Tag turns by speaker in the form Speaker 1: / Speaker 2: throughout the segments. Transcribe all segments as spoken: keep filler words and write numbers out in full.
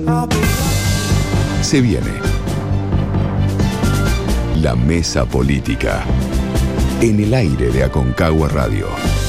Speaker 1: Se viene la mesa política en el aire de Aconcagua Radio.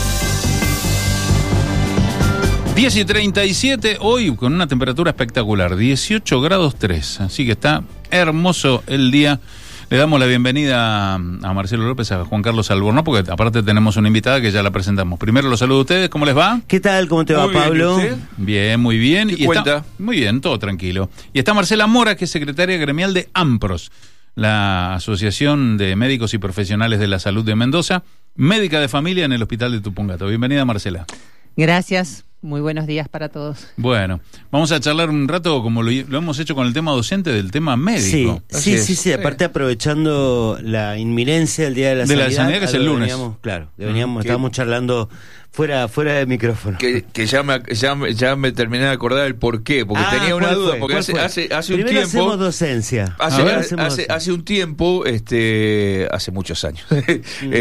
Speaker 2: diez y treinta y siete, hoy con una temperatura espectacular, dieciocho grados tres, así que está hermoso el día. Le damos la bienvenida a Marcelo López, a Juan Carlos Albornoz, porque aparte tenemos una invitada que ya la presentamos. Primero los saludo a ustedes, ¿cómo les va?
Speaker 3: ¿Qué tal? ¿Cómo te va,
Speaker 2: muy bien,
Speaker 3: Pablo?
Speaker 2: Bien, muy bien.
Speaker 4: ¿Qué
Speaker 2: y
Speaker 4: cuenta?
Speaker 2: Está, muy bien, todo tranquilo. Y está Marcela Mora, que es secretaria gremial de AMPROS, la Asociación de Médicos y Profesionales de la Salud de Mendoza, médica de familia en el Hospital de Tupungato. Bienvenida, Marcela.
Speaker 5: Gracias. Muy buenos días para todos.
Speaker 2: Bueno, vamos a charlar un rato, como lo, lo hemos hecho con el tema docente, del tema médico.
Speaker 3: Sí, sí, sí, sí, aparte aprovechando la inminencia del Día de la
Speaker 2: de
Speaker 3: Sanidad.
Speaker 2: De la Sanidad, que es el lunes.
Speaker 3: Veníamos, claro, veníamos,
Speaker 4: ¿Qué?
Speaker 3: estábamos charlando fuera fuera de micrófono.
Speaker 4: Que, que ya, me, ya, me- ya me terminé de acordar el por qué, porque
Speaker 3: Ah,
Speaker 4: tenía una
Speaker 3: ¿cuál
Speaker 4: duda,
Speaker 3: fue?
Speaker 4: porque
Speaker 3: ¿Cuál
Speaker 4: hace,
Speaker 3: fue?
Speaker 4: hace, hace un
Speaker 3: Primero
Speaker 4: tiempo...
Speaker 3: hacemos docencia.
Speaker 4: Hace,
Speaker 3: Ahora
Speaker 4: hace,
Speaker 3: hacemos
Speaker 4: hace,
Speaker 3: docencia.
Speaker 4: hace un tiempo, este, hace muchos años, eh,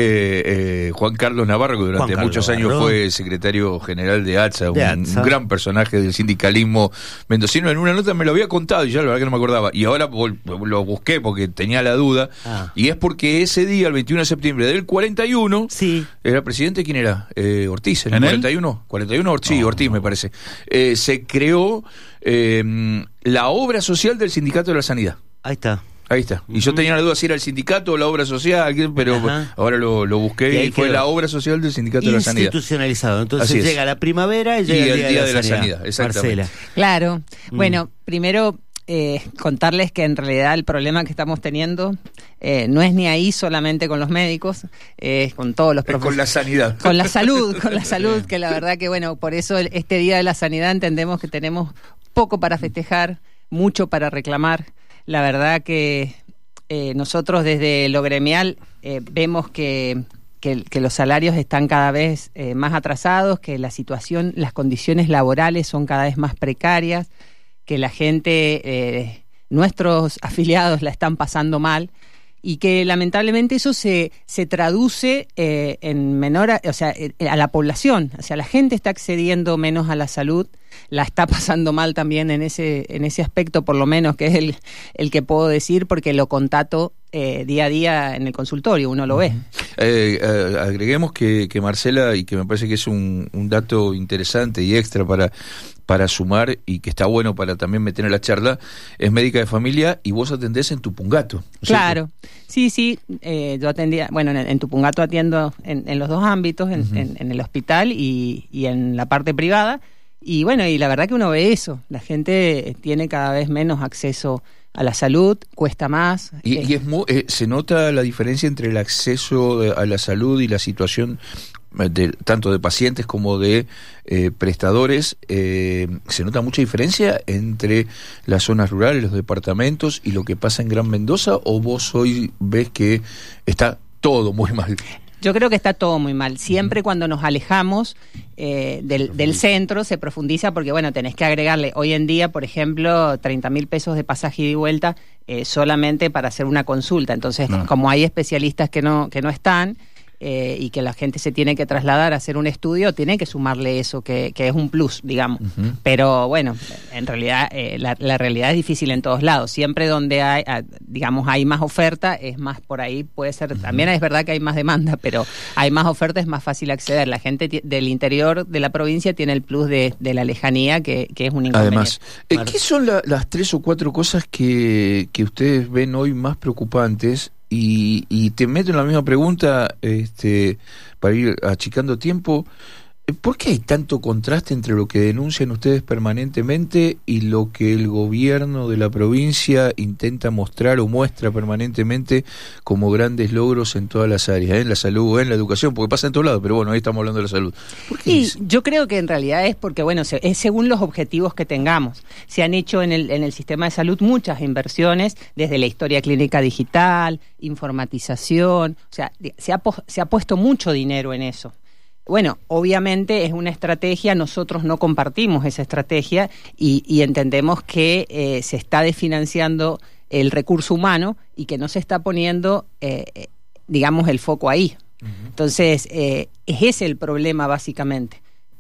Speaker 4: eh, Juan Carlos Navarro, que durante
Speaker 3: Juan Carlos
Speaker 4: muchos años
Speaker 3: Navarro.
Speaker 4: fue secretario general de ATSA, un,
Speaker 3: De ATSA.
Speaker 4: un gran personaje del sindicalismo mendocino, en una nota me lo había contado y ya la verdad que no me acordaba, y ahora vol- lo busqué porque tenía la duda,
Speaker 3: Ah.
Speaker 4: y es porque ese día, el veintiuno de septiembre del cuarenta y uno,
Speaker 3: Sí.
Speaker 4: ¿era presidente? ¿Quién era? Eh, Ortiz, en el
Speaker 2: ¿En él?
Speaker 4: cuarenta y uno. cuarenta y uno, sí,
Speaker 2: No,
Speaker 4: Ortiz
Speaker 2: no.
Speaker 4: me parece. Eh, se creó eh, la obra social del Sindicato de la Sanidad.
Speaker 3: Ahí está.
Speaker 4: Ahí está. Y yo tenía la duda si era el sindicato o la obra social, ¿qué? Pero
Speaker 3: Ajá.
Speaker 4: ahora lo, lo busqué
Speaker 3: Y
Speaker 4: y,
Speaker 3: ahí
Speaker 4: fue
Speaker 3: quedó.
Speaker 4: la obra social del Sindicato de la Sanidad.
Speaker 3: Institucionalizado. Entonces
Speaker 4: Así es.
Speaker 3: llega la primavera y
Speaker 4: Y
Speaker 3: llega
Speaker 4: el
Speaker 3: el Día,
Speaker 4: Día
Speaker 3: de la Sanidad.
Speaker 4: exactamente.
Speaker 3: Marcela.
Speaker 5: Claro.
Speaker 3: Mm.
Speaker 5: Bueno, primero eh, contarles que en realidad el problema que estamos teniendo eh, no es ni ahí solamente con los médicos, eh, es con todos los
Speaker 4: Es con
Speaker 5: profesionales.
Speaker 4: la sanidad.
Speaker 5: Con la salud, con la salud, que la verdad que bueno, por eso el- este Día de la Sanidad entendemos que tenemos poco para festejar, mucho para reclamar. La verdad que eh, nosotros desde lo gremial eh, vemos que, que, que los salarios están cada vez eh, más atrasados, que la situación, las condiciones laborales son cada vez más precarias, que la gente, eh, nuestros afiliados la están pasando mal, y que lamentablemente eso se, se traduce eh, en menor, a, o sea, eh, a la población, o sea, la gente está accediendo menos a la salud, la está pasando mal también en ese, en ese aspecto, por lo menos, que es el, el que puedo decir, porque lo contato eh, día a día en el consultorio, uno lo ve.
Speaker 4: Eh, eh, agreguemos que, que Marcela, y que me parece que es un, un dato interesante y extra para, para sumar, y que está bueno para también meter en la charla, es médica de familia y vos atendés en Tupungato, ¿no es
Speaker 5: Claro, sí, sí, eh, yo atendía, bueno, en, en Tupungato atiendo en, en los dos ámbitos, en,
Speaker 4: Ujú.
Speaker 5: en, en el hospital y, y en la parte privada, y bueno, y la verdad que uno ve eso, la gente tiene cada vez menos acceso a la salud, cuesta más.
Speaker 4: Y,
Speaker 5: eh,
Speaker 4: y es mu- eh, se nota la diferencia entre el acceso de- a la salud y la situación de, tanto de pacientes como de eh, prestadores. Eh, se nota mucha diferencia entre las zonas rurales, los departamentos y lo que pasa en Gran Mendoza, o vos hoy ves que está todo muy mal.
Speaker 5: Yo creo que está todo muy mal. Siempre cuando nos alejamos eh, del, del centro se profundiza porque, bueno, tenés que agregarle hoy en día, por ejemplo, treinta mil pesos de pasaje ida y vuelta eh, solamente para hacer una consulta. Entonces,
Speaker 2: No.
Speaker 5: como hay especialistas que no, que no están eh, y que la gente se tiene que trasladar a hacer un estudio, tiene que sumarle eso, que, que es un plus, digamos.
Speaker 4: Ujú.
Speaker 5: Pero bueno, en realidad eh, la, la realidad es difícil en todos lados. Siempre donde hay, ah, digamos, hay más oferta, es más por ahí, puede ser, también es verdad que hay más demanda, pero hay más oferta, es más fácil acceder. La gente ti- del interior de la provincia tiene el plus de, de la lejanía, que, que es un inconveniente.
Speaker 4: Además, eh, ¿qué son la- las tres o cuatro cosas que, que ustedes ven hoy más preocupantes? Y, y te meto en la misma pregunta, este, para ir achicando tiempo. ¿Por qué hay tanto contraste entre lo que denuncian ustedes permanentemente y lo que el gobierno de la provincia intenta mostrar o muestra permanentemente como grandes logros en todas las áreas, ¿eh? En la salud, en la educación? Porque pasa en todos lados, pero bueno, ahí estamos hablando de la salud. ¿Por qué
Speaker 5: Y
Speaker 4: es?
Speaker 5: yo creo que en realidad es porque, bueno, se- es según los objetivos que tengamos. Se han hecho en el, en el sistema de salud muchas inversiones, desde la historia clínica digital, informatización, o sea, di- se ha, pos- se ha puesto mucho dinero en eso. Bueno, obviamente es una estrategia, nosotros no compartimos esa estrategia y, y entendemos que eh, se está desfinanciando el recurso humano y que no se está poniendo, eh, eh, digamos, el foco ahí. Entonces, eh, es ese el problema básicamente.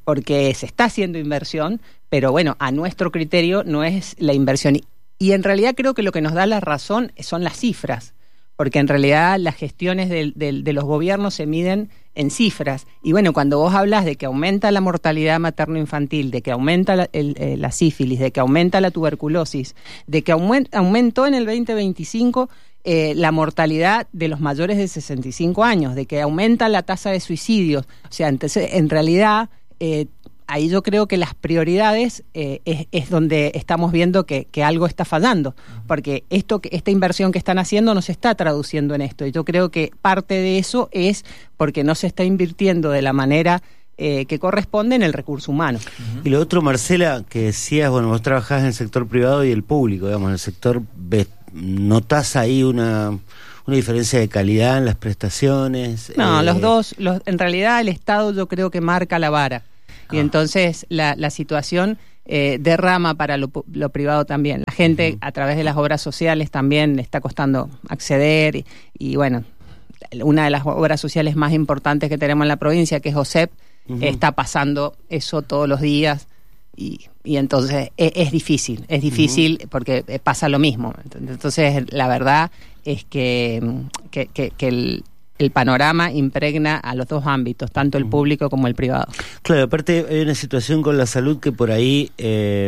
Speaker 5: porque se está haciendo inversión, pero bueno, a nuestro criterio no es la inversión. Y, y en realidad creo que lo que nos da la razón son las cifras, porque en realidad las gestiones de, de, de los gobiernos se miden en cifras. Y bueno, cuando vos hablas de que aumenta la mortalidad materno-infantil, de que aumenta la, el, eh, la sífilis, de que aumenta la tuberculosis, de que aument, aumentó en el veinte veinticinco eh, la mortalidad de los mayores de sesenta y cinco años, de que aumenta la tasa de suicidios. O sea, entonces, en realidad, eh, ahí yo creo que las prioridades eh, es, es donde estamos viendo que, que algo está fallando, porque esto, esta inversión que están haciendo no se está traduciendo en esto, y yo creo que parte de eso es porque no se está invirtiendo de la manera eh, que corresponde en el recurso humano.
Speaker 3: Uh-huh. Y lo otro, Marcela, que decías, bueno, vos trabajás en el sector privado y el público, digamos, en el sector, ves, ¿notás ahí una... una diferencia de calidad en las prestaciones?
Speaker 5: No,
Speaker 3: eh...
Speaker 5: los dos, los, en realidad el Estado yo creo que marca la vara. Y ah. entonces la, la situación eh, derrama para lo, lo privado también. La gente uh-huh. a través de las obras sociales también le está costando acceder y, y bueno, una de las obras sociales más importantes que tenemos en la provincia, que es OSEP, uh-huh. está pasando eso todos los días y, y entonces es, es difícil, es difícil uh-huh. porque pasa lo mismo. Entonces la verdad es que, que, que, que el... el panorama impregna a los dos ámbitos, tanto el público como el privado.
Speaker 3: Claro, aparte hay una situación con la salud que por ahí eh,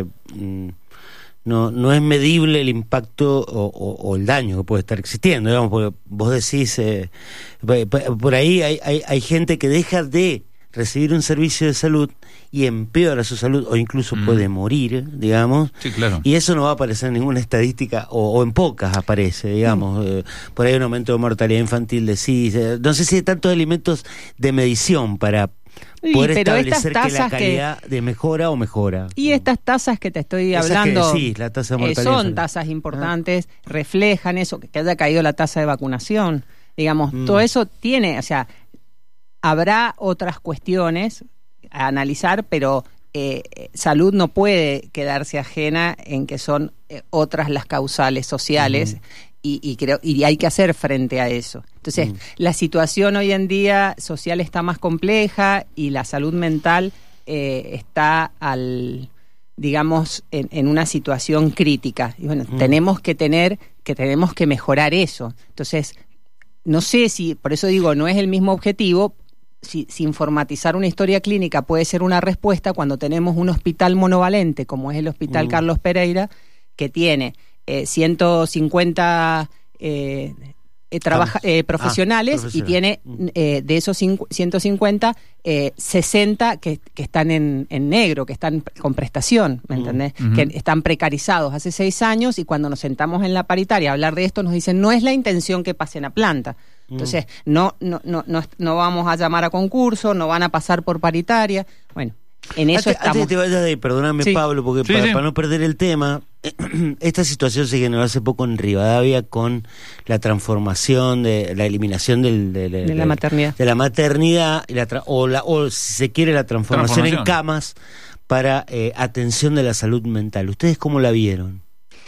Speaker 3: no, no es medible el impacto o, o, o el daño que puede estar existiendo, digamos, porque vos decís, eh, por ahí hay, hay, hay gente que deja de recibir un servicio de salud y empeora su salud o incluso mm. puede morir, digamos.
Speaker 2: Sí, claro.
Speaker 3: Y eso no va a aparecer en ninguna estadística o, o en pocas aparece, digamos. Mm. Eh, por ahí hay un aumento de mortalidad infantil de sí. Eh, no sé si hay tantos elementos de medición para
Speaker 5: sí,
Speaker 3: poder
Speaker 5: pero
Speaker 3: establecer que la calidad
Speaker 5: que...
Speaker 3: de mejora o mejora.
Speaker 5: Y estas tasas que te estoy
Speaker 3: Esas
Speaker 5: hablando
Speaker 3: que, sí, la tasa de mortalidad
Speaker 5: eh, son
Speaker 3: infantil.
Speaker 5: tasas importantes, ah. reflejan eso, que haya caído la tasa de vacunación. Digamos, mm. todo eso tiene, o sea, habrá otras cuestiones a analizar, pero eh, salud no puede quedarse ajena en que son eh, otras las causales sociales uh-huh. y, y, creo, y hay que hacer frente a eso. Entonces, uh-huh. la situación hoy en día social está más compleja y la salud mental eh, está al digamos en, en una situación crítica. Y bueno, uh-huh. tenemos que tener, que tenemos que mejorar eso. Entonces, no sé si, por eso digo, no es el mismo objetivo. Si, si informatizar una historia clínica puede ser una respuesta cuando tenemos un hospital monovalente, como es el Hospital mm. Carlos Pereira, que tiene eh, ciento cincuenta eh, eh, trabaja, eh, profesionales ah, y tiene eh, de esos ciento cincuenta, eh, sesenta que, que están en, en negro, que están con prestación, ¿me entendés? Mm. Que están precarizados hace seis años y cuando nos sentamos en la paritaria a hablar de esto nos dicen no es la intención que pasen a planta. Entonces, no, no, no, no, no vamos a llamar a concurso, no van a pasar por paritaria. Bueno, en eso
Speaker 3: antes,
Speaker 5: estamos.
Speaker 3: Antes de que te vayas de ahí, perdóname, sí. Pablo, porque
Speaker 2: sí,
Speaker 3: para,
Speaker 2: sí.
Speaker 3: para no perder el tema, esta situación se generó hace poco en Rivadavia con la transformación de la eliminación del, de, de,
Speaker 5: de la maternidad,
Speaker 3: de la maternidad y la tra- o, la, o si se quiere la transformación, transformación. en camas para eh, atención de la salud mental. ¿Ustedes cómo la vieron?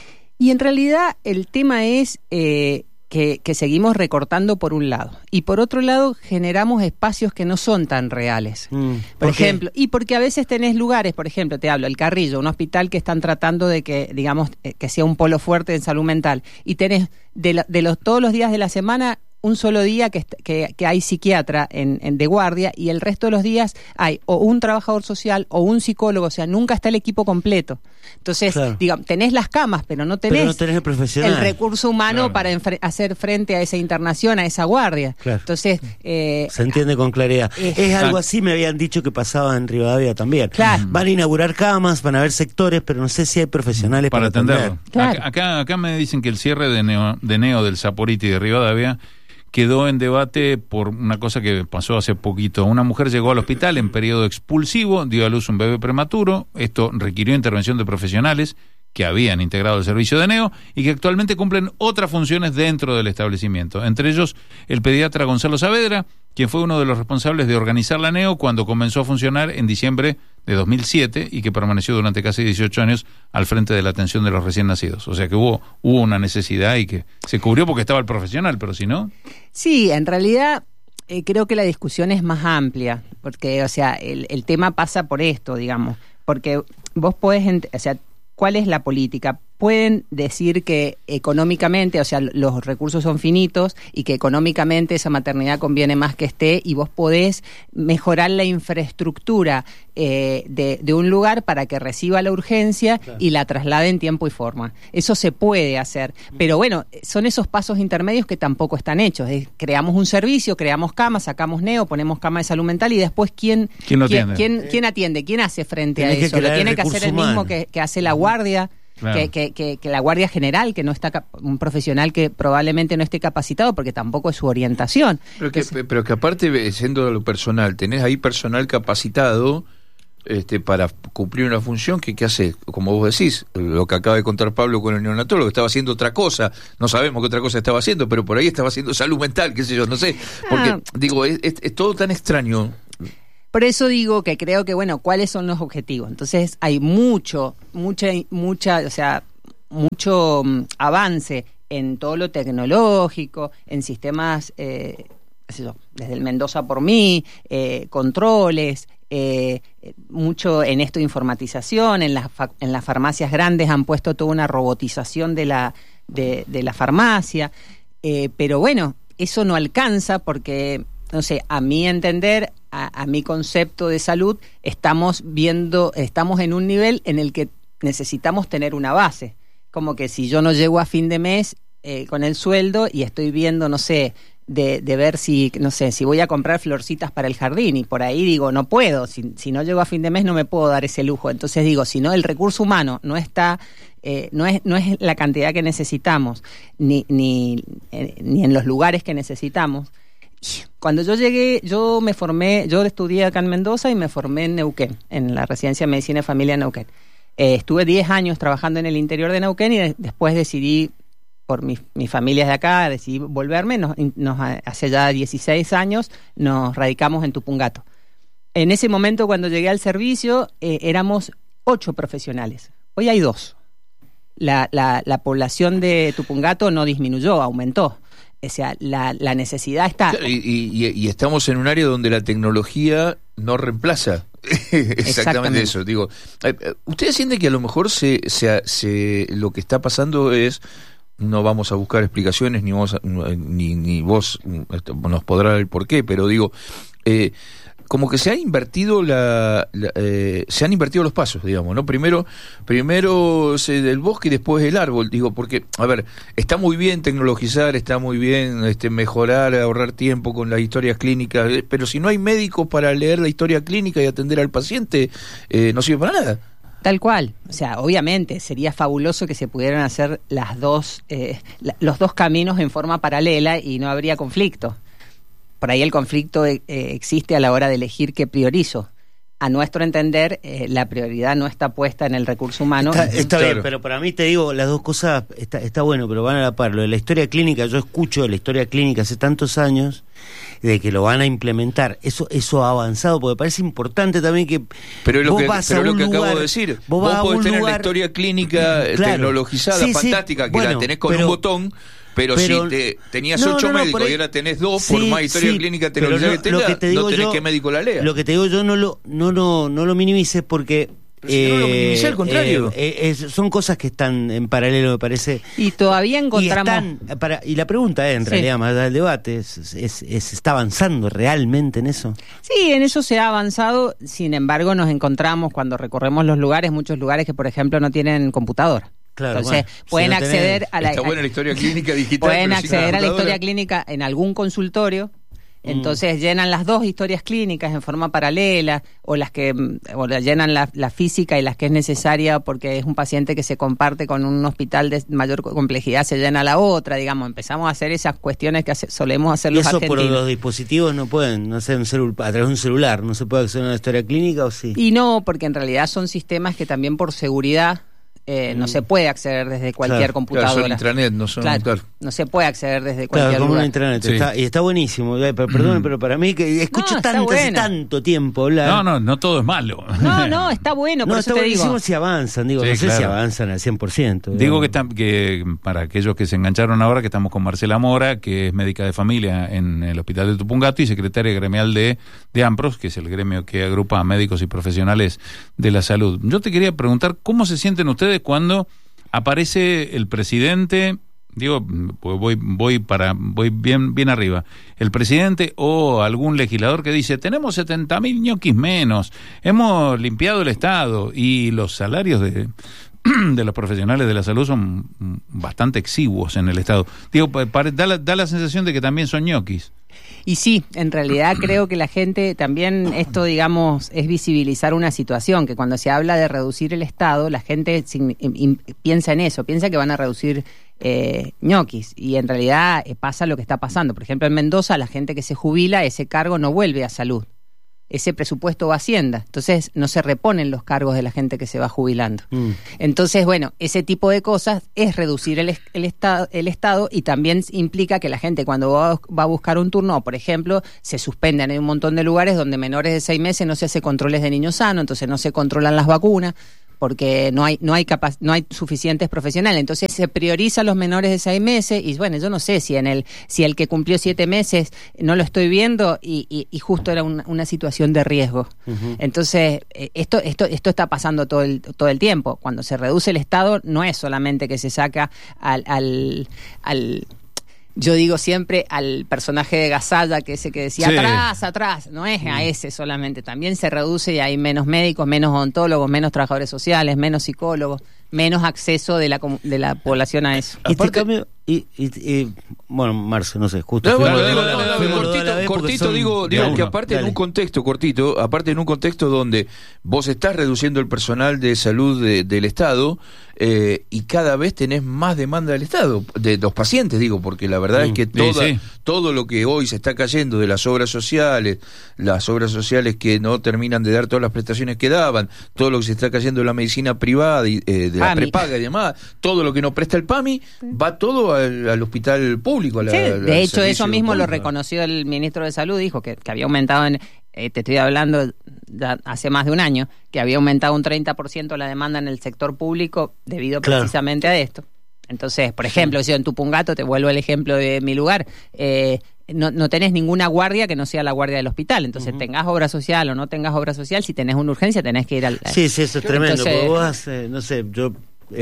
Speaker 5: Y en realidad el tema es eh, Que, que seguimos recortando por un lado y por otro lado generamos espacios que no son tan reales. Mm, ¿por, por ejemplo, y porque a veces tenés lugares, por ejemplo, te hablo, el Carrillo, un hospital que están tratando de que, digamos, eh, que sea un polo fuerte en salud mental y tenés de, la, de los todos los días de la semana un solo día que, que, que hay psiquiatra en, en de guardia y el resto de los días hay o un trabajador social o un psicólogo, o sea, nunca está el equipo completo. Entonces, claro. digamos, tenés las camas, pero no tenés,
Speaker 3: pero no tenés el, profesional.
Speaker 5: el recurso humano claro. para enfre- hacer frente a esa internación, a esa guardia. Claro. Entonces, eh,
Speaker 3: se entiende con claridad. Eh, es algo así, me habían dicho que pasaba en Rivadavia también. Claro. Van a inaugurar camas, van a haber sectores, pero no sé si hay profesionales para, para atenderlo.
Speaker 2: Atender. Claro. Acá, acá me dicen que el cierre de Neo, de Neo del Saporiti de Rivadavia quedó en debate por una cosa que pasó hace poquito. Una mujer llegó al hospital en periodo expulsivo, dio a luz un bebé prematuro. Esto requirió intervención de profesionales que habían integrado el servicio de Neo y que actualmente cumplen otras funciones dentro del establecimiento. Entre ellos, el pediatra Gonzalo Saavedra, quien fue uno de los responsables de organizar la Neo cuando comenzó a funcionar en diciembre de dos mil siete y que permaneció durante casi dieciocho años al frente de la atención de los recién nacidos. O sea que hubo, hubo una necesidad y que se cubrió porque estaba el profesional, pero si no...
Speaker 5: Sí, en realidad eh, creo que la discusión es más amplia, porque, o sea, el, el tema pasa por esto, digamos, porque vos podés, ent- o sea, ¿cuál es la política? Pueden decir que económicamente, o sea, los recursos son finitos y que económicamente esa maternidad conviene más que esté, y vos podés mejorar la infraestructura eh, de, de un lugar para que reciba la urgencia, claro, y la traslade en tiempo y forma. Eso se puede hacer, pero bueno, son esos pasos intermedios que tampoco están hechos. Es, creamos un servicio, creamos camas, sacamos neo, ponemos cama de salud mental, y después ¿quién,
Speaker 2: ¿Quién lo
Speaker 5: quién,
Speaker 2: atiende?
Speaker 5: ¿quién, quién atiende? ¿Quién hace frente
Speaker 3: Tiene
Speaker 5: a
Speaker 3: que
Speaker 5: eso? Lo
Speaker 3: crear
Speaker 5: tiene
Speaker 3: el
Speaker 5: que hacer el
Speaker 3: recurso
Speaker 5: mismo
Speaker 3: humano.
Speaker 5: que, que hace la guardia.
Speaker 2: Claro.
Speaker 5: Que, que, que, que la guardia general, que no está cap- un profesional que probablemente no esté capacitado porque tampoco es su orientación.
Speaker 4: Pero que,
Speaker 5: Entonces,
Speaker 4: pero que aparte, siendo lo personal, tenés ahí personal capacitado este, para cumplir una función que, que hace, como vos decís, lo que acaba de contar Pablo con el neonatólogo, estaba haciendo otra cosa, no sabemos qué otra cosa estaba haciendo, pero por ahí estaba haciendo salud mental, qué sé yo, no sé, porque,
Speaker 5: Ah.
Speaker 4: digo, es, es, es todo tan extraño.
Speaker 5: por eso digo que creo que, bueno, ¿cuáles son los objetivos? Entonces hay mucho, mucha, mucha, o sea, mucho um, avance en todo lo tecnológico, en sistemas, eh, qué sé yo, desde el Mendoza por mí, eh, controles, eh, mucho en esto de informatización, en las, fa- en las farmacias grandes han puesto toda una robotización de la, de, de la farmacia, eh, pero bueno, eso no alcanza porque, no sé, a mi entender, a, a mi concepto de salud, estamos viendo, estamos en un nivel en el que necesitamos tener una base. Como que si yo no llego a fin de mes eh, con el sueldo y estoy viendo, no sé, de, de ver si, no sé, si voy a comprar florcitas para el jardín, y por ahí digo, no puedo, si, si no llego a fin de mes no me puedo dar ese lujo. Entonces digo, si no, el recurso humano no está, eh, no es, no es la cantidad que necesitamos, ni, ni, eh, ni en los lugares que necesitamos. Cuando yo llegué, yo me formé, yo estudié acá en Mendoza y me formé en Neuquén, en la residencia de medicina de familia en Neuquén. Eh, estuve diez años trabajando en el interior de Neuquén y de- después decidí, por mi, mi familia es de acá, decidí volverme. Nos, nos, hace ya dieciséis años nos radicamos en Tupungato. En ese momento, cuando llegué al servicio, eh, éramos ocho profesionales. Hoy hay dos. La, la, la población de Tupungato no disminuyó, aumentó. O sea, la, la necesidad está.
Speaker 4: Y, y, y estamos en un área donde la tecnología no reemplaza exactamente,
Speaker 5: Exactamente.
Speaker 4: eso. Digo, eh, eh, ¿ustedes sienten que a lo mejor se, se, se, lo que está pasando es, no vamos a buscar explicaciones, ni vos, ni, ni vos nos podrá dar el porqué, pero digo, eh, como que se ha invertido la, la eh, se han invertido los pasos, digamos, ¿no? Primero, primero se, el bosque y después el árbol, digo, porque, a ver, está muy bien tecnologizar, está muy bien este, mejorar, ahorrar tiempo con las historias clínicas, eh, pero si no hay médicos para leer la historia clínica y atender al paciente, eh, no sirve para nada.
Speaker 5: Tal cual, o sea, obviamente sería fabuloso que se pudieran hacer las dos, eh, la, los dos caminos en forma paralela y no habría conflicto. Por ahí el conflicto eh, existe a la hora de elegir qué priorizo. A nuestro entender, eh, la prioridad no está puesta en el recurso humano.
Speaker 3: Está, está
Speaker 4: Claro.
Speaker 3: bien, pero para mí te digo, las dos cosas está, está bueno, pero van a la par. Lo de la historia clínica, yo escucho de la historia clínica hace tantos años de que lo van a implementar. Eso eso ha avanzado, porque parece importante también que
Speaker 4: Pero es lo
Speaker 3: vos
Speaker 4: que,
Speaker 3: vas
Speaker 4: pero
Speaker 3: a
Speaker 4: lo
Speaker 3: un
Speaker 4: que acabo
Speaker 3: lugar,
Speaker 4: de decir,
Speaker 3: vos,
Speaker 4: vos,
Speaker 3: vas a
Speaker 4: podés
Speaker 3: un
Speaker 4: tener
Speaker 3: lugar,
Speaker 4: la historia clínica eh,
Speaker 3: Claro.
Speaker 4: tecnologizada,
Speaker 3: Sí, sí,
Speaker 4: fantástica, que
Speaker 3: bueno,
Speaker 4: la tenés con
Speaker 3: pero-
Speaker 4: un botón, pero,
Speaker 3: pero-
Speaker 4: si te, tenías
Speaker 3: No,
Speaker 4: ocho
Speaker 3: no, no,
Speaker 4: médicos
Speaker 3: por ahí-
Speaker 4: y ahora tenés dos,
Speaker 3: Sí,
Speaker 4: por más historia
Speaker 3: sí,
Speaker 4: clínica
Speaker 3: pero
Speaker 4: tecnología
Speaker 3: no-
Speaker 4: que
Speaker 3: lo
Speaker 4: tengas,
Speaker 3: que te
Speaker 4: no
Speaker 3: digo
Speaker 4: tenés
Speaker 3: yo-
Speaker 4: que médico la lea.
Speaker 3: Lo que te digo yo no lo no no, no lo minimices porque
Speaker 4: Pero si no lo minimicé, al contrario.
Speaker 3: eh, eh, es- son cosas que están en paralelo, me parece.
Speaker 5: Y todavía
Speaker 3: Y,
Speaker 5: encontramos...
Speaker 3: están, para, y la pregunta es, en
Speaker 5: Sí.
Speaker 3: realidad, más allá del debate, es, es, es- ¿está avanzando realmente en eso?
Speaker 5: Sí, en eso se ha avanzado, sin embargo nos encontramos cuando recorremos los lugares, muchos lugares que por ejemplo no tienen computadora.
Speaker 3: Claro,
Speaker 5: Entonces
Speaker 3: bueno, si
Speaker 5: pueden
Speaker 3: no tenés-
Speaker 5: acceder a la...
Speaker 4: Está buena la historia clínica digital.
Speaker 5: Pueden
Speaker 4: pero sin
Speaker 5: acceder a la
Speaker 4: computadora.
Speaker 5: historia clínica en algún consultorio,
Speaker 3: Mm.
Speaker 5: entonces llenan las dos historias clínicas en forma paralela, o las que mm, o la llenan la, la física y las que es necesaria porque es un paciente que se comparte con un hospital de mayor complejidad, se llena la otra, digamos, empezamos a hacer esas cuestiones que hace- solemos hacer
Speaker 3: Y
Speaker 5: los
Speaker 3: eso por
Speaker 5: argentinos.
Speaker 3: los dispositivos no pueden, no sé, un celu- a través de un celular, ¿no se puede acceder a una historia clínica o sí?
Speaker 5: Y no, porque en realidad son sistemas que también por seguridad eh, no
Speaker 3: Mm.
Speaker 5: se puede acceder desde cualquier
Speaker 3: Claro,
Speaker 5: computadora.
Speaker 4: Claro, son intranet, no son...
Speaker 5: Claro.
Speaker 4: claro.
Speaker 5: no se puede acceder desde cualquier
Speaker 3: Claro, como
Speaker 5: lugar.
Speaker 3: una intranet.
Speaker 2: Sí.
Speaker 3: Está, y está buenísimo. Eh, pero, perdón, pero para mí que escucho
Speaker 5: No, está
Speaker 3: tanto, hace
Speaker 5: bueno.
Speaker 3: tanto tiempo hablar.
Speaker 2: No, no, no todo es malo.
Speaker 5: No, no, está bueno, por
Speaker 3: No,
Speaker 5: eso
Speaker 3: está
Speaker 5: te digo.
Speaker 3: buenísimo si avanzan. Digo,
Speaker 2: Sí,
Speaker 3: no sé
Speaker 2: claro.
Speaker 3: si avanzan al cien por ciento.
Speaker 2: Digo que, está, que para aquellos que se engancharon ahora, que estamos con Marcela Mora, que es médica de familia en el Hospital de Tupungato y secretaria gremial de, de AMPROS, que es el gremio que agrupa a médicos y profesionales de la salud. Yo te quería preguntar, ¿cómo se sienten ustedes cuando aparece el presidente? Digo, pues voy voy para voy bien bien arriba. El presidente o algún legislador que dice, tenemos setenta mil ñoquis menos, hemos limpiado el Estado y los salarios de, de los profesionales de la salud son bastante exiguos en el Estado. Digo, pare, da, la, da la sensación de que también son ñoquis.
Speaker 5: Y sí, en realidad creo que la gente también, esto digamos, es visibilizar una situación, que cuando se habla de reducir el Estado, la gente sin, in, piensa en eso, piensa que van a reducir eh, ñoquis, y en realidad eh, pasa lo que está pasando. Por ejemplo, en Mendoza, la gente que se jubila, ese cargo no vuelve a salud. Ese presupuesto va a Hacienda, entonces no se reponen los cargos de la gente que se va jubilando. Mm. Entonces, bueno, ese tipo de cosas es reducir el, el, estado, el Estado, y también implica que la gente cuando va, va a buscar un turno, por ejemplo, se suspenden. Hay un montón de lugares donde menores de seis meses no se hace controles de niños sanos, entonces no se controlan las vacunas, porque no hay no hay capaz, no hay suficientes profesionales. Entonces se prioriza a los menores de seis meses, y bueno, yo no sé si en el si el que cumplió siete meses no lo estoy viendo y, y, y justo era una, una situación de riesgo. Uh-huh. Entonces esto esto esto está pasando todo el todo el tiempo. Cuando se reduce el Estado, no es solamente que se saca al al, al yo digo siempre al personaje de Gasalla, que ese que decía, sí, atrás, atrás, no es a ese solamente, también se reduce y hay menos médicos, menos odontólogos, menos trabajadores sociales, menos psicólogos, menos acceso de la de la población a eso.
Speaker 3: Y este cambio, y, y, y bueno, Marce, no sé, justo.
Speaker 4: No,
Speaker 3: fuimos,
Speaker 4: bueno, digo,
Speaker 3: la,
Speaker 4: no, no,
Speaker 3: fuimos
Speaker 4: cortito,
Speaker 3: la vez
Speaker 4: cortito
Speaker 3: son
Speaker 4: digo, digo
Speaker 3: uno.
Speaker 4: que aparte
Speaker 3: Dale.
Speaker 4: en un contexto, cortito, aparte en un contexto donde vos estás reduciendo el personal de salud de, del Estado, eh, y cada vez tenés más demanda del Estado, de los pacientes, digo, porque la verdad mm, es que toda, sí, sí. todo lo que hoy se está cayendo de las obras sociales, las obras sociales que no terminan de dar todas las prestaciones que daban, todo lo que se está cayendo de la medicina privada, y, eh, de la prepaga y demás, todo lo que no presta el PAMI, va todo al, al hospital público. A la,
Speaker 5: sí,
Speaker 4: al
Speaker 5: de hecho, eso mismo
Speaker 4: público.
Speaker 5: Lo reconoció el ministro de Salud, dijo que, que había aumentado, en, eh, te estoy hablando hace más de un año, que había aumentado un treinta por ciento la demanda en el sector público debido claro. precisamente a esto. Entonces, por ejemplo, si en Tupungato, te vuelvo el ejemplo de mi lugar, eh, no, no tenés ninguna guardia que no sea la guardia del hospital. Entonces, uh-huh. tengas obra social o no tengas obra social, si tenés una urgencia tenés que ir al...
Speaker 3: Sí, sí, eso es tremendo.
Speaker 5: Entonces,
Speaker 3: porque vos, eh, no sé, yo...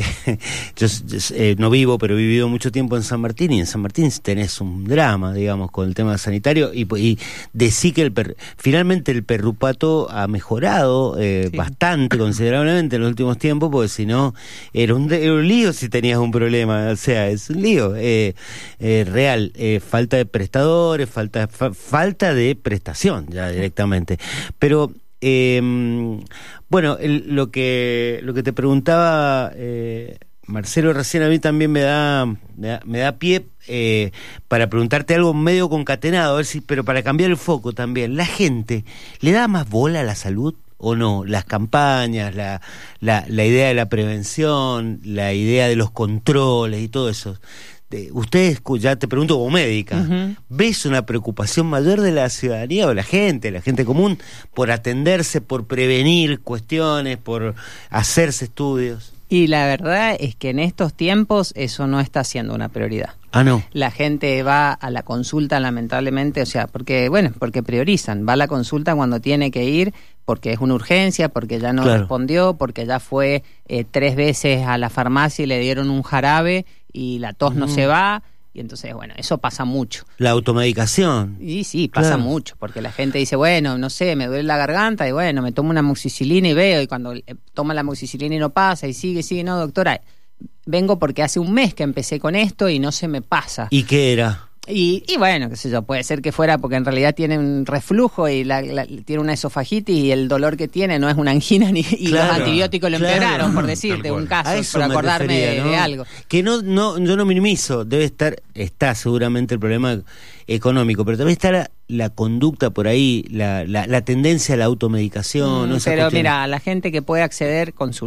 Speaker 3: yo, yo eh, no vivo, pero he vivido mucho tiempo en San Martín, y en San Martín tenés un drama, digamos, con el tema sanitario, y, y decí que el per, finalmente el perrupato ha mejorado eh, sí. bastante, considerablemente en los últimos tiempos, porque si no, era un, era un lío si tenías un problema, o sea, es un lío eh, eh, real, eh, falta de prestadores, falta, fa, falta de prestación ya directamente, pero... Eh, bueno, el, lo que lo que te preguntaba eh, Marcelo recién, a mí también me da me da, me da pie eh, para preguntarte algo medio concatenado, a ver si, pero para cambiar el foco también. ¿La gente le da más bola a la salud o no? Las campañas, la, la, la idea de la prevención, la idea de los controles y todo eso. De, ustedes, ya te pregunto como médica, uh-huh. ¿ves una preocupación mayor de la ciudadanía o la gente, la gente común, por atenderse, por prevenir cuestiones, por hacerse estudios?
Speaker 5: Y la verdad es que en estos tiempos eso no está siendo una prioridad.
Speaker 3: Ah, no.
Speaker 5: La gente va a la consulta, lamentablemente, o sea, porque, bueno, porque priorizan, va a la consulta cuando tiene que ir, porque es una urgencia, porque ya no claro. respondió, porque ya fue eh, tres veces a la farmacia y le dieron un jarabe y la tos mm. no se va, y entonces, bueno, eso pasa mucho.
Speaker 3: La automedicación.
Speaker 5: Y sí, pasa claro. mucho, porque la gente dice, bueno, no sé, me duele la garganta, y bueno, me tomo una amoxicilina y veo, y cuando eh, toma la amoxicilina y no pasa, y sigue, sigue, no, doctora, vengo porque hace un mes que empecé con esto y no se me pasa.
Speaker 3: ¿Y qué era?
Speaker 5: Y, y bueno, qué sé yo, puede ser que fuera porque en realidad tiene un reflujo y la, la, tiene una esofagitis, y el dolor que tiene no es una angina, ni y claro, los antibióticos lo empeoraron, claro. por decirte un caso, por acordarme refería, ¿no? de algo.
Speaker 3: Que no, no, yo no minimizo, debe estar, está seguramente el problema económico, pero también está la, la conducta por ahí, la, la, la tendencia a la automedicación.
Speaker 5: Mm,
Speaker 3: ¿no?
Speaker 5: Pero
Speaker 3: cuestión.
Speaker 5: Mira, la gente que puede acceder, consulta.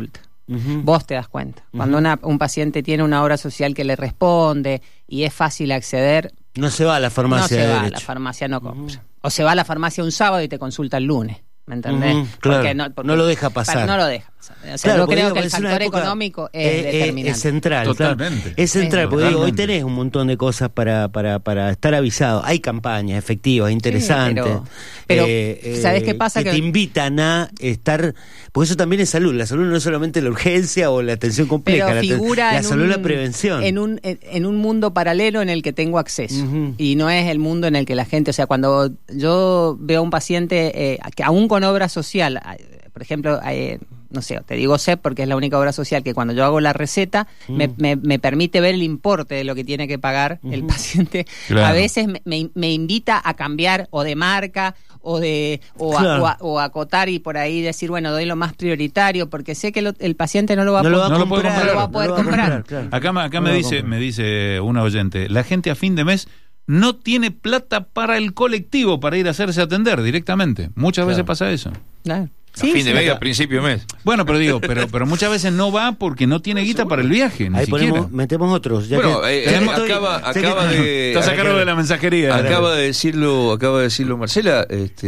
Speaker 5: Uh-huh. Vos te das cuenta. Uh-huh. Cuando una, un paciente tiene una obra social que le responde y es fácil acceder,
Speaker 3: no se va a la farmacia.
Speaker 5: No se
Speaker 3: de
Speaker 5: va
Speaker 3: derecho.
Speaker 5: a la farmacia, no compra. Uh-huh. O se va a la farmacia un sábado y te consulta el lunes. ¿Me entendés?
Speaker 3: Uh-huh, claro.
Speaker 5: Porque no, porque,
Speaker 3: no lo deja pasar.
Speaker 5: Para, no lo deja pasar. O sea,
Speaker 3: claro,
Speaker 5: yo creo
Speaker 3: digo,
Speaker 5: que el
Speaker 3: es
Speaker 5: factor
Speaker 3: época,
Speaker 5: económico es
Speaker 3: eh,
Speaker 5: determinante.
Speaker 3: Es central.
Speaker 2: Totalmente.
Speaker 3: Claro. Es central,
Speaker 5: sí,
Speaker 3: porque digo, hoy
Speaker 2: totalmente.
Speaker 3: tenés un montón de cosas para, para, para estar avisado. Hay campañas efectivas, interesantes.
Speaker 5: Sí, pero, pero
Speaker 3: eh,
Speaker 5: ¿sabés qué pasa?
Speaker 3: Que,
Speaker 5: que
Speaker 3: te invitan a estar... Porque eso también es salud. La salud no es solamente la urgencia o la atención compleja.
Speaker 5: Pero
Speaker 3: la,
Speaker 5: figura
Speaker 3: la
Speaker 5: en
Speaker 3: salud
Speaker 5: un,
Speaker 3: es la prevención.
Speaker 5: En un, en, en un mundo paralelo en el que tengo acceso.
Speaker 3: Uh-huh.
Speaker 5: Y no es el mundo en el que la gente... O sea, cuando yo veo a un paciente, eh, que aún con obra social... Por ejemplo, eh, no sé, te digo C E P porque es la única obra social que cuando yo hago la receta mm. me, me, me permite ver el importe de lo que tiene que pagar uh-huh. el paciente.
Speaker 2: Claro.
Speaker 5: A veces me, me, me invita a cambiar o de marca o de o,
Speaker 3: claro.
Speaker 5: a, o, a, o a acotar y por ahí decir, bueno, doy lo más prioritario porque sé que lo, el paciente no lo va,
Speaker 3: no
Speaker 5: a,
Speaker 3: lo va,
Speaker 5: no
Speaker 3: a, comprar,
Speaker 5: no lo va a poder
Speaker 3: no lo va
Speaker 5: comprar.
Speaker 3: A comprar claro.
Speaker 2: Acá, acá
Speaker 3: no
Speaker 2: me dice me dice una oyente, la gente a fin de mes no tiene plata para el colectivo para ir a hacerse atender directamente. Muchas
Speaker 3: claro.
Speaker 2: veces pasa eso.
Speaker 5: Claro.
Speaker 4: A sí, fin de mes, a principio de mes.
Speaker 2: Bueno, pero digo, pero pero muchas veces no va porque no tiene guita para el viaje, ni
Speaker 3: Ahí
Speaker 2: siquiera.
Speaker 3: ponemos, metemos otros. Ya
Speaker 4: bueno,
Speaker 3: que,
Speaker 4: eh,
Speaker 3: ya
Speaker 4: eh,
Speaker 3: estoy,
Speaker 4: acaba, acaba
Speaker 3: que,
Speaker 4: de...
Speaker 2: Estás a cargo de la mensajería.
Speaker 4: Acaba de decirlo, acaba de decirlo Marcela,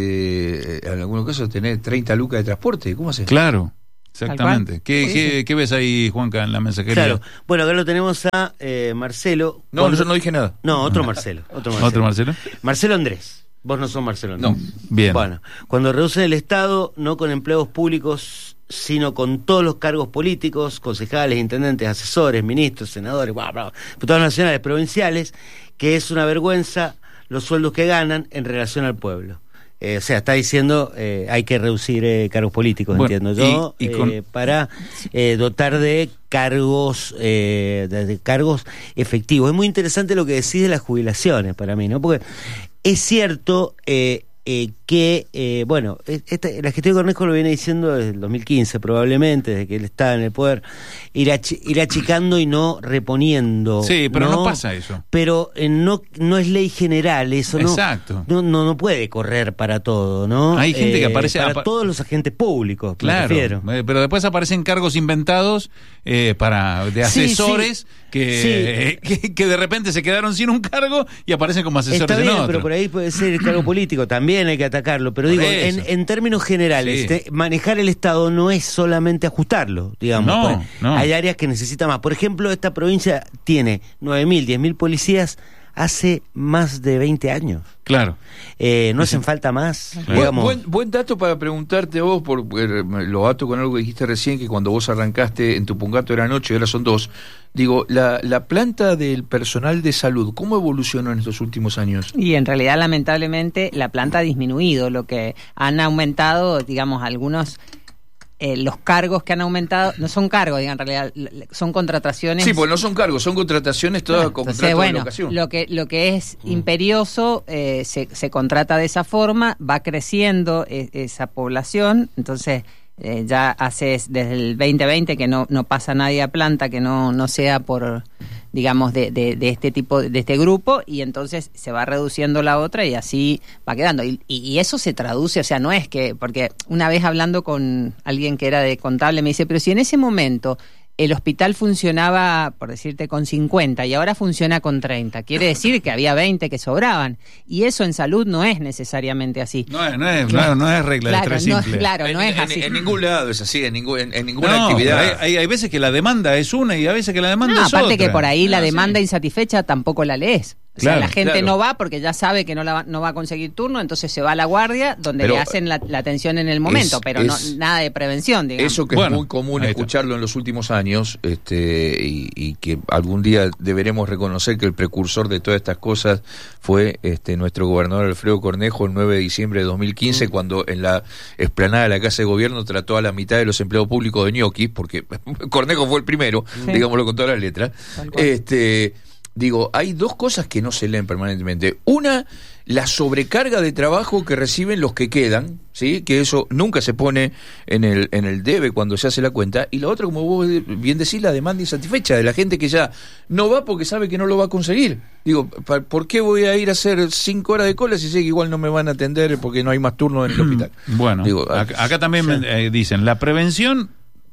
Speaker 4: este, en algunos casos tenés treinta lucas de transporte, ¿cómo haces?
Speaker 2: Claro, exactamente. ¿Qué, qué, ¿Qué ves ahí, Juanca, en la mensajería?
Speaker 3: Claro, bueno, acá lo tenemos a eh, Marcelo.
Speaker 4: No,
Speaker 3: Cuando...
Speaker 4: yo no dije nada.
Speaker 3: No, otro Marcelo, otro Marcelo.
Speaker 2: ¿Otro Marcelo?
Speaker 3: Marcelo Andrés. Vos no sos Marcelo Andrés.
Speaker 4: No.
Speaker 2: Bien.
Speaker 3: Bueno, cuando reducen el Estado, no con empleados públicos, sino con todos los cargos políticos, concejales, intendentes, asesores, ministros, senadores, bla, bla, diputados nacionales, provinciales, que es una vergüenza los sueldos que ganan en relación al pueblo. Eh, o sea, está diciendo eh, hay que reducir eh, cargos políticos, bueno, entiendo yo, y, y con... eh, para eh, dotar de cargos eh, de, de cargos efectivos. Es muy interesante lo que decís de las jubilaciones para mí, ¿no? Porque es cierto eh, eh, que, eh, bueno, esta, la gestión de Cornejo lo viene diciendo desde el dos mil quince probablemente, desde que él está en el poder, ir, ach ir achicando y no reponiendo.
Speaker 2: Sí, pero no,
Speaker 3: no
Speaker 2: pasa eso.
Speaker 3: Pero eh, no no es ley general, eso no,
Speaker 2: Exacto.
Speaker 3: no no no puede correr para todo, ¿no?
Speaker 2: Hay gente eh, que aparece...
Speaker 3: Para
Speaker 2: apa
Speaker 3: todos los agentes públicos,
Speaker 2: claro,
Speaker 3: me refiero.
Speaker 2: Eh, pero después aparecen cargos inventados eh, para de asesores
Speaker 3: sí, sí.
Speaker 2: Que,
Speaker 3: sí.
Speaker 2: eh, que, que de repente se quedaron sin un cargo y aparecen como asesores
Speaker 3: Está bien,
Speaker 2: en otro.
Speaker 3: pero por ahí puede ser el cargo político, también hay que atacarlo. Pero por digo, en, en términos generales,
Speaker 2: sí.
Speaker 3: te, manejar el Estado no es solamente ajustarlo, digamos.
Speaker 2: No,
Speaker 3: pues,
Speaker 2: no.
Speaker 3: Hay áreas que necesitan más. Por ejemplo, esta provincia tiene nueve mil, diez mil policías hace más de veinte años.
Speaker 2: Claro.
Speaker 3: Eh, no hacen falta más.
Speaker 2: Claro.
Speaker 3: Digamos.
Speaker 4: Buen, buen dato para preguntarte a vos, por, por, lo ato con algo que dijiste recién, que cuando vos arrancaste en Tupungato eran ocho y ahora son dos. Digo, la, la planta del personal de salud, ¿cómo evolucionó en estos últimos años?
Speaker 5: Y en realidad, lamentablemente, la planta ha disminuido. Lo que han aumentado, digamos, algunos... Eh, los cargos que han aumentado, no son cargos, digan, en realidad, son contrataciones.
Speaker 4: Sí, pues no son cargos, son contrataciones todas
Speaker 5: bueno,
Speaker 4: con
Speaker 5: entonces,
Speaker 4: contrato
Speaker 5: bueno,
Speaker 4: de locación.
Speaker 5: Lo que, lo que es mm. imperioso eh, se, se contrata de esa forma, va creciendo eh, esa población, entonces eh, ya hace desde el veinte veinte que no, no pasa nadie a planta que no, no sea por, digamos, de, de, de este tipo, de este grupo, y entonces se va reduciendo la otra y así va quedando. Y, y, y eso se traduce, o sea, no es que, porque una vez hablando con alguien que era de contable me dice, pero si en ese momento el hospital funcionaba, por decirte, con cincuenta y ahora funciona con treinta. Quiere decir que había veinte que sobraban. Y eso en salud no es necesariamente así.
Speaker 2: No es, no es, claro, no es regla
Speaker 5: claro,
Speaker 2: de tres
Speaker 5: no,
Speaker 2: simple.
Speaker 5: Claro,
Speaker 4: en,
Speaker 5: no es
Speaker 4: en,
Speaker 5: así.
Speaker 4: En, en ningún lado es así, en, ningún, en, en ninguna
Speaker 2: no,
Speaker 4: actividad.
Speaker 2: Hay, hay, hay veces que la demanda es una y a veces que la demanda
Speaker 5: no,
Speaker 2: es otra.
Speaker 5: aparte que por ahí la
Speaker 2: no,
Speaker 5: demanda
Speaker 2: sí.
Speaker 5: insatisfecha tampoco la lees. O
Speaker 2: Claro,
Speaker 5: sea, la gente
Speaker 4: claro.
Speaker 5: no va porque ya sabe que no, la va, no va a conseguir turno, entonces se va a la guardia donde
Speaker 4: Pero
Speaker 5: le hacen la, la atención en el momento,
Speaker 4: es,
Speaker 5: pero
Speaker 4: es,
Speaker 5: no nada de prevención, digamos.
Speaker 4: Eso que
Speaker 2: bueno,
Speaker 4: es muy común
Speaker 2: ahí está.
Speaker 4: escucharlo en los últimos años, este, y, y que algún día deberemos reconocer que el precursor de todas estas cosas fue este nuestro gobernador Alfredo Cornejo el nueve de diciembre de dos mil quince, mm. cuando en la explanada de la Casa de Gobierno trató a la mitad de los empleados públicos de ñoquis, porque Cornejo fue el primero, sí. digámoslo con todas las letras. Este... Digo, hay dos cosas que no se leen permanentemente. Una, la sobrecarga de trabajo que reciben los que quedan, ¿sí? Que eso nunca se pone en el en el debe cuando se hace la cuenta. Y la otra, como vos bien decís, la demanda insatisfecha de la gente que ya no va porque sabe que no lo va a conseguir. Digo, ¿por qué voy a ir a hacer cinco horas de cola si sé que igual no me van a atender porque no hay más turno en el hospital?
Speaker 2: Bueno,
Speaker 4: Digo,
Speaker 2: acá, acá también
Speaker 3: sí.
Speaker 2: eh, dicen, la prevención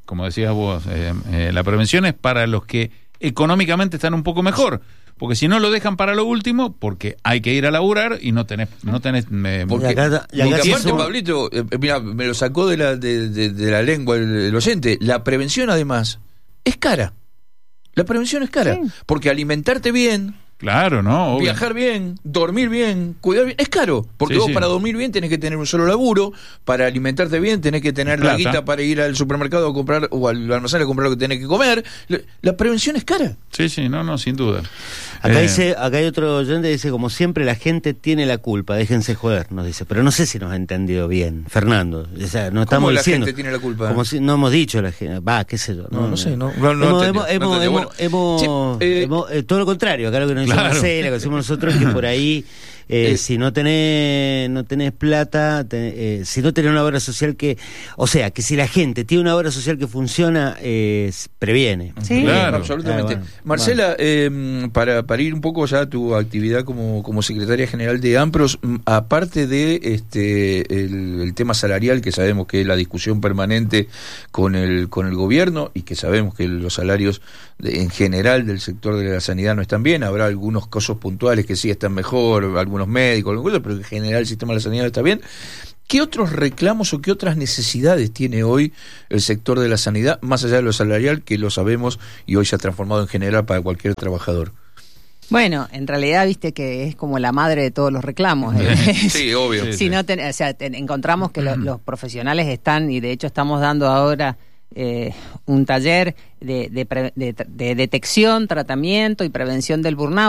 Speaker 2: como decías vos, eh, eh, la prevención es para los que económicamente están un poco mejor. Porque si no lo dejan para lo último, porque hay que ir a laburar y no tenés, no tenés. Eh,
Speaker 4: porque,
Speaker 3: y acá, y acá
Speaker 4: porque aparte,
Speaker 3: somos...
Speaker 4: Pablito, eh, mira, me lo sacó de la, de, de, de la lengua el, el oyente. La prevención, además, es cara. La prevención es cara. Sí. Porque alimentarte bien.
Speaker 2: Claro, ¿no? Obvio.
Speaker 4: Viajar bien, dormir bien, cuidar bien, es caro, porque sí, vos sí. para dormir bien tenés que tener un solo laburo, para alimentarte bien tenés que tener Plata. la guita para ir al supermercado a comprar o al almacén a comprar lo que tenés que comer. La, la prevención es cara.
Speaker 2: Sí, sí, no, no, sin duda.
Speaker 3: Acá
Speaker 2: eh.
Speaker 3: dice, acá hay otro oyente que dice, como siempre la gente tiene la culpa, déjense joder, nos dice, pero no sé si nos ha entendido bien, Fernando. O sea, no estamos
Speaker 4: ¿Cómo la
Speaker 3: diciendo,
Speaker 4: gente tiene la culpa?
Speaker 3: Como si no hemos dicho la gente, va, qué sé yo.
Speaker 4: No, no, no sé, no.
Speaker 3: no, no hemos,
Speaker 4: entendió,
Speaker 3: hemos,
Speaker 4: no
Speaker 3: hemos,
Speaker 4: bueno,
Speaker 3: hemos,
Speaker 4: sí, eh,
Speaker 3: hemos eh, todo lo contrario, acá lo que nos dice
Speaker 2: claro.
Speaker 3: Marcela, que decimos nosotros que por ahí eh, eh, si no tenés no tenés plata, ten, eh, si no tenés una obra social que, o sea, que si la gente tiene una obra social que funciona, eh, previene.
Speaker 5: Sí,
Speaker 4: claro, absolutamente.
Speaker 3: Claro, bueno,
Speaker 4: Marcela,
Speaker 3: bueno.
Speaker 4: Eh, para, para ir un poco ya a tu actividad como, como secretaria general de AMPROS, aparte de este el, el tema salarial, que sabemos que es la discusión permanente con el con el gobierno y que sabemos que los salarios de, en general del sector de la sanidad no están bien, habrá algunos casos puntuales que sí están mejor, algunos médicos, algunas cosas, pero en general el sistema de la sanidad no está bien. ¿Qué otros reclamos o qué otras necesidades tiene hoy el sector de la sanidad, más allá de lo salarial, que lo sabemos y hoy se ha transformado en general para cualquier trabajador?
Speaker 5: Bueno, en realidad viste que es como la madre de todos los reclamos.
Speaker 4: Sí, obvio.
Speaker 5: Si
Speaker 4: sí,
Speaker 5: no
Speaker 4: sí.
Speaker 5: ten, o sea, ten, encontramos que lo, los profesionales están, y de hecho estamos dando ahora eh, un taller de, de, pre, de, de detección, tratamiento y prevención del burnout.